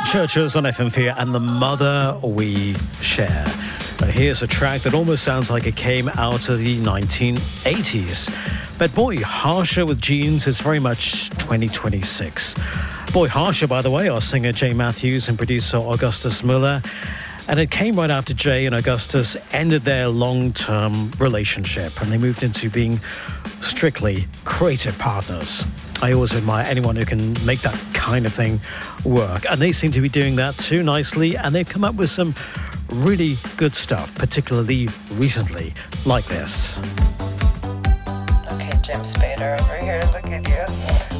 Churches on FM4 and The Mother We Share. But here's a track that almost sounds like it came out of the 1980s. But boy, Harsha with Jeans is very much 2026. Boy, Harsha, by the way, our singer Jay Matthews and producer Augustus Muller. And it came right after Jay and Augustus ended their long-term relationship and they moved into being strictly creative partners. I always admire anyone who can make that kind of thing work. And they seem to be doing that too nicely. And they've come up with some really good stuff, particularly recently, like this. Okay, Jim Spader over here, look at you.